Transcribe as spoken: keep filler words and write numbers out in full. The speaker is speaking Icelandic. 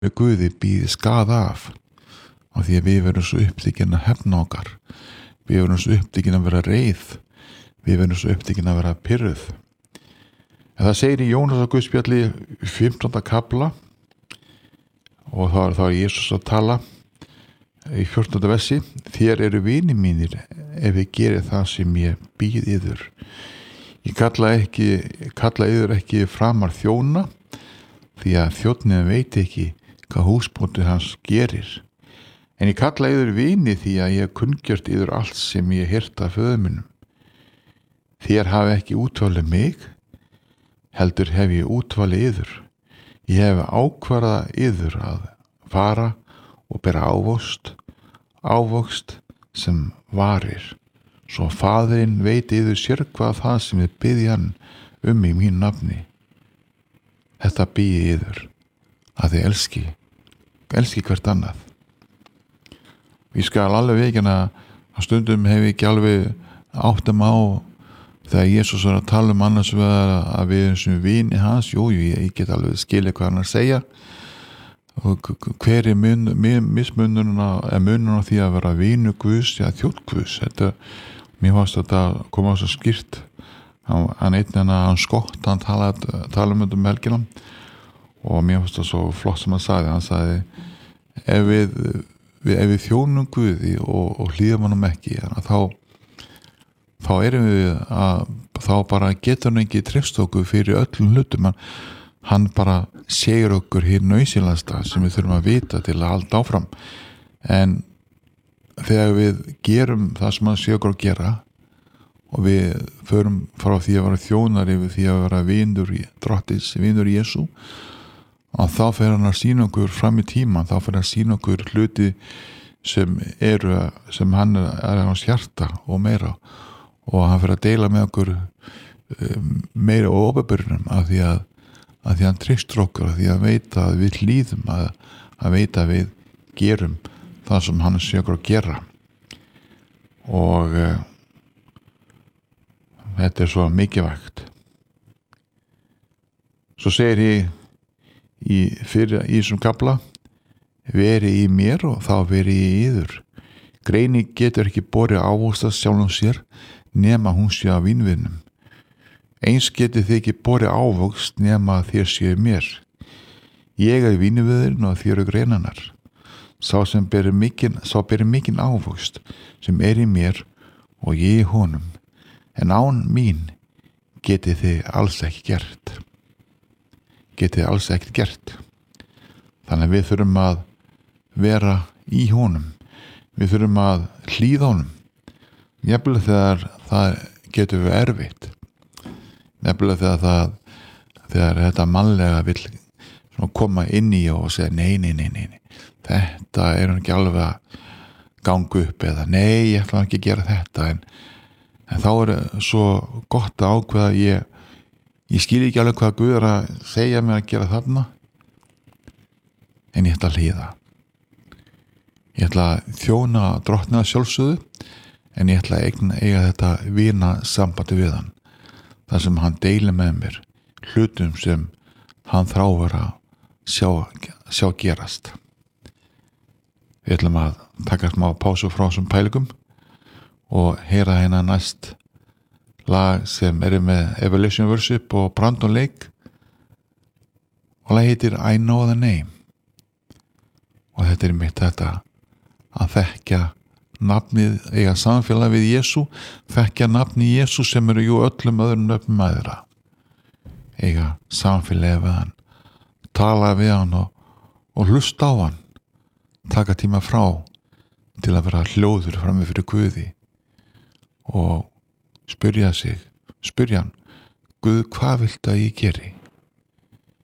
við Guði býði skaða af af því að við verðum svo upptekin að hefna okkar, við verðum svo upptekin að vera reið, við verðum svo upptekin að vera pirruð. En það segir í Jónasar Guðspjalli fimmtánda kafla og þá er, þá er Jesús að tala í fjórtánda versi: þér eru vinir mínir ef ég geri það sem ég býð yður. Ég kalla ekki kalla yður ekki framar þjóna, því að þjónninn veit ekki hvað húsbóndi hans gerir. En ég kalla yður vini því að ég hef kunngjört yður allt sem ég heyrt af föður mínum. Þér hafi ekki útvalið mig, heldur hef ég útvalið yður. Ég hef ákvarðað yður að fara og bera ávöxt, ávöxt sem varir, svo faðirinn veit yður sér hvað það sem þið biðja hann um í mínu nafni. Þetta býði yður, að þið elski, elski hvert annað. Ég skal alveg veikina að stundum hef ég ekki alveg áttum á þegar Jesús var að tala um annars vegar að við erum sem vini hans. Jú, jú, ég get alveg skilja hvað hann er að segja. Og hver er mun, mismunurinn á munurinn á því að vera vinu Guðs eða þjónn Guðs. Þetta, mér fannst þetta koma svo skýrt. Hann, hann einnig hann Skott, hann talaði tala um þetta um helgina og mér fannst það svo flott sem hann sagði. Hann sagði, ef við Við, ef við þjónum Guði og, og hlýðum honum ekki, þá, þá erum við að, þá bara getur hann ekki treyst okkur fyrir öllum hlutum. Hann, hann bara segir okkur hér nauðsynlegasta sem við þurfum að vita til að halda áfram. En þegar við gerum það sem hann segir okkur að gera og við förum frá því að vera þjónar yfir því að vera vinur Drottins, vinur Jesú, og þá fer hann að sýna okkur fram í tíman, þá fer hann að sýna okkur hluti sem eru, sem hann er hans hjarta og meira, og hann fer að deila með okkur meira og óbebörnum af því að, að því hann treystur okkur, af því að veita að við hlýðum, að, að veita að við gerum það sem hann sé okkur að gera. Og uh, þetta er svo mikilvægt. Svo segir ég í fyrir í þessum kafla: veri í mér og þá veri ég í yður. Greini getur ekki borið ávöxt að sjálfum sér nema hún sé af vínvinnum. Eins getið þið ekki borið ávöxt nema þér séu mér. Ég er vínviðurinn og þér eru greinarnar. Sá sem berir mikinn, sá berir mikinn ávöxt sem er í mér og ég í honum. En án mín getið þið alls ekki gert. getið alls ekkert gert. Þannig að við þurfum að vera í honum. Við þurfum að hlýða honum. Jafnvel þegar það getur við erfitt. Jafnvel þegar það þegar þetta mannlega vill koma inn í og segja nei, nei, nei, nei. Þetta er ekki alveg að ganga upp eða nei, ég ætla ekki að gera þetta en, en þá er svo gott að ákveða að ég Ég skil ekki alveg hvað Guð er að segja mér að gera þarna, en ég ætla að hlýða. Ég ætla að þjóna Drottni að sjálfsögðu, en ég ætla að eigna, eiga þetta vina sambandi við hann, þar sem hann deilir með mér hlutum sem hann þráir að sjá, sjá gerast. Við ætlum að taka smá pásu frá þessum pælingum og heyra hérna næst lag sem er með Evolution Worship og Brandon Lake og lag heitir I Know the Name og þetta er mitt þetta að þekkja nafnið, eiga samfélag við Jesú, þekkja nafnið Jesú sem eru jú öllum öðrum nöfnum aðra, eiga samfélag við hann, tala við hann og, og hlusta á hann, taka tíma frá til að vera hljóður frammi fyrir Guði og spyrja sig, spyrja hann, Guð, hvað viltu að ég geri?